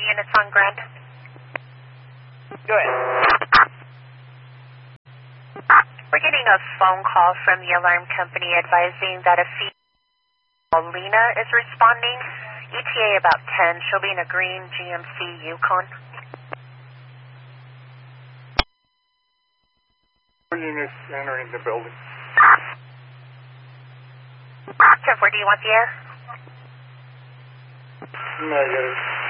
units on Grand. Go ahead. We're getting a phone call from the alarm company advising that a female, Lena, is responding. ETA about 10. She'll be in a green GMC Yukon. Units entering the building. 10-4, do you want the air? Negative.